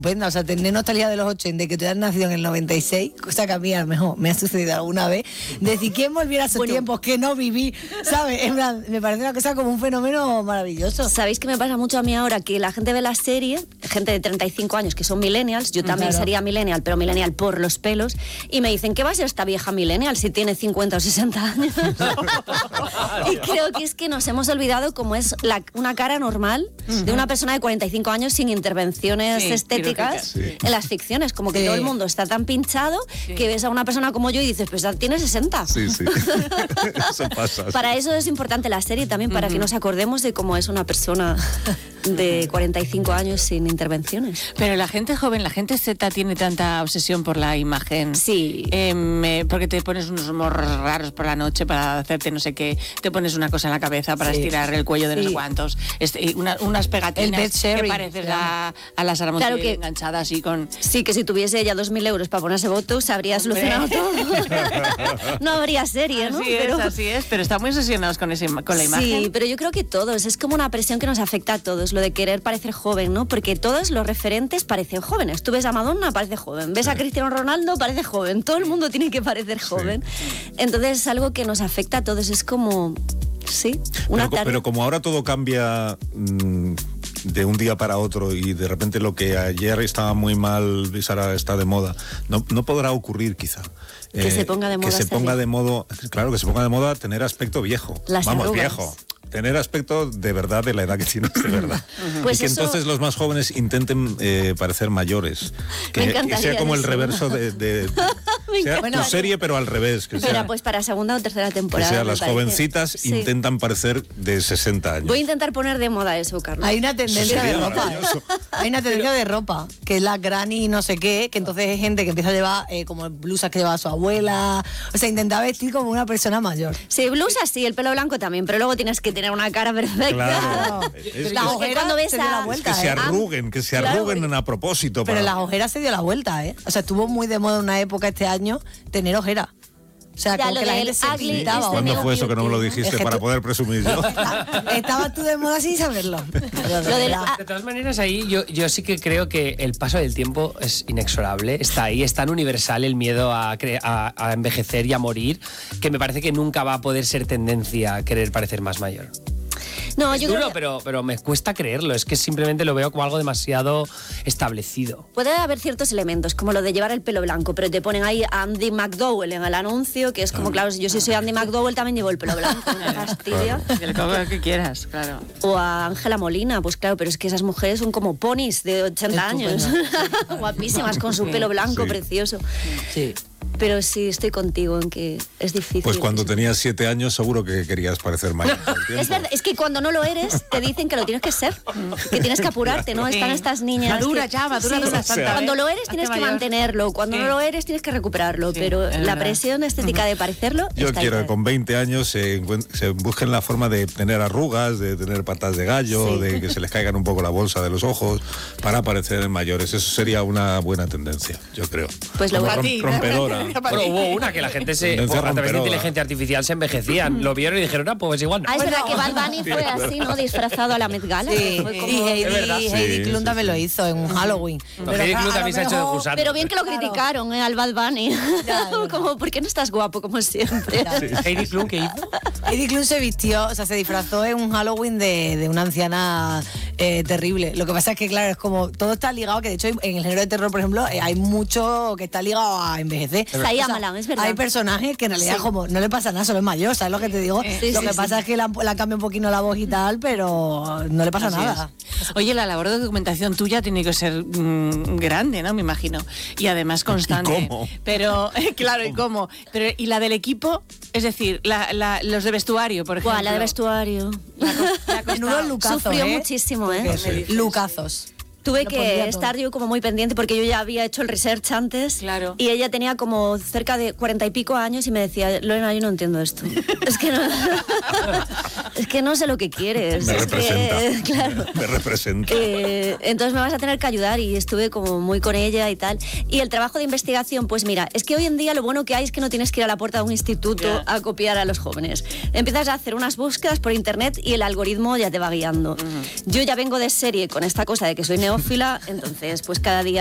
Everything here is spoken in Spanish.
O sea, tener nostalgia de los 80 y que tú hayas nacido en el 96, cosa que a mí a lo mejor me ha sucedido alguna vez, decir, ¿quién volviera a esos tiempos que no viví? ¿Sabes? En plan, me parece una cosa como un fenómeno maravilloso. ¿Sabéis qué me pasa mucho a mí ahora? Que la gente ve la serie, gente de 35 años que son millennials, yo también sería millennial, pero millennial por los pelos, y me dicen, ¿qué va a ser esta vieja millennial si tiene 50 o 60 años? Y creo que es que nos hemos olvidado cómo es una cara normal de una persona de 45 años sin intervenciones estéticas en las ficciones, como que todo el mundo está tan pinchado que ves a una persona como yo y dices, pues tiene 60. Sí. Eso pasa. Para eso es importante la serie también, para que nos acordemos de cómo es una persona de 45 años sin intervenciones. Pero la gente joven, la gente Z tiene tanta obsesión por la imagen. Sí. Porque te pones unos morros raros por la noche para hacerte no sé qué, te pones una cosa en la cabeza para estirar el cuello de no sé cuántos, unas pegatinas que pareces a la Sara Montiel, claro, enganchada así con... Sí, que si tuviese ella 2.000 euros para ponerse botox, habría solucionado todo. No habría serie, ¿no? Así es, pero están muy obsesionados con la imagen. Sí, pero yo creo que todos, es como una presión que nos afecta a todos, lo de querer parecer joven, ¿no? Porque todos los referentes parecen jóvenes. Tú ves a Madonna, parece joven. Ves a Cristiano Ronaldo, parece joven. Todo el mundo tiene que parecer joven. Entonces es algo que nos afecta a todos, es como... Sí, pero como ahora todo cambia de un día para otro y de repente lo que ayer estaba muy mal ahora está de moda, no podrá ocurrir quizá. Que se ponga de moda. Que se ponga de moda tener aspecto viejo. Arrugas. Viejo. Tener aspecto de verdad de la edad que tienes de verdad. Pues y que entonces los más jóvenes intenten parecer mayores. Que sea como el reverso de sea tu serie, pero al revés. Que sea, pues para segunda o tercera temporada. Que sea las jovencitas intentan parecer de 60 años. Voy a intentar poner de moda eso, Carlos. Hay una tendencia de ropa. Hay una tendencia de ropa, que es la granny no sé qué, que entonces hay gente que empieza a llevar como blusas que lleva su abuela. O sea, intentar vestir como una persona mayor. Sí, blusas sí, el pelo blanco también, pero luego tienes que tener una cara perfecta. Claro. Las ojeras cuando ves se dio la vuelta, que se arruguen a propósito. Pero las ojeras se dio la vuelta, ¿eh? O sea, estuvo muy de moda en una época este año tener ojeras. O sea, como que la gente se pintaba. ¿Cuándo fue eso que no me lo dijiste para poder presumir yo? Estabas tú de moda sin saberlo. De todas maneras, ahí yo sí que creo que el paso del tiempo es inexorable. Está ahí, es tan universal el miedo a envejecer y a morir, que me parece que nunca va a poder ser tendencia a querer parecer más mayor. No, es duro, pero me cuesta creerlo. Es que simplemente lo veo como algo demasiado establecido. Puede haber ciertos elementos, como lo de llevar el pelo blanco, pero te ponen ahí a Andy McDowell en el anuncio, que es como, claro, yo si soy Andy McDowell también llevo el pelo blanco. Me fastidia. El que quieras, claro. O a Ángela Molina, pues claro, pero es que esas mujeres son como ponis de 80 años. Guapísimas, con su pelo blanco precioso. Sí. Pero sí, estoy contigo en que es difícil. Pues cuando tenías 7 años seguro que querías parecer mayor. Es verdad, es que cuando no lo eres, te dicen que lo tienes que ser, que tienes que apurarte, ¿no? Están estas niñas... Madura que, ya, madura de una santa. Cuando lo eres tienes que mantenerlo, cuando no lo eres tienes que recuperarlo, pero la presión estética de parecerlo... Yo quiero que con 20 años se busquen la forma de tener arrugas, de tener patas de gallo, de que se les caigan un poco la bolsa de los ojos para parecer mayores. Eso sería una buena tendencia, yo creo. Pues lo rompedora. Pero hubo una que la gente a través de inteligencia artificial se envejecían. Lo vieron y dijeron, pues igual no. Es verdad que Bad Bunny fue así, ¿no? Disfrazado a la Met Gala. Sí, y Heidi Klum también lo hizo en un Halloween. Heidi Klum también se ha hecho de gusano. Pero bien que lo criticaron al Bad Bunny. Como, ¿por qué no estás guapo como siempre? ¿Heidi Klum qué hizo? Heidi Klum se vistió, o sea, se disfrazó en un Halloween de una anciana terrible. Lo que pasa es que, claro, es como todo está ligado, que de hecho en el género de terror, por ejemplo, hay mucho que está ligado a envejecer. Shyamalan, es verdad. Hay personajes que en realidad como no le pasa nada, solo es mayor, ¿sabes lo que te digo? Lo que pasa es que la cambia un poquito la voz y tal, pero no le pasa nada. Oye, la labor de documentación tuya tiene que ser grande, ¿no? Me imagino. Y además constante. ¿Y cómo? Pero, claro, ¿y cómo? Pero, ¿y la del equipo? Es decir, los de vestuario, por ejemplo. La de vestuario. Menudo lucazos, Sufrió muchísimo, ¿eh? Lucazos. Tuve que estar yo como muy pendiente porque yo ya había hecho el research antes. Claro. Y ella tenía como cerca de 40 y pico años y me decía, Lorena, yo no entiendo esto. Es que no sé lo que quieres. Me representa. Claro. Me representa. Entonces me vas a tener que ayudar y estuve como muy con ella y tal. Y el trabajo de investigación, pues mira, es que hoy en día lo bueno que hay es que no tienes que ir a la puerta de un instituto a copiar a los jóvenes. Empiezas a hacer unas búsquedas por internet y el algoritmo ya te va guiando. Yo ya vengo de serie con esta cosa de que soy neófita neófila, entonces pues cada día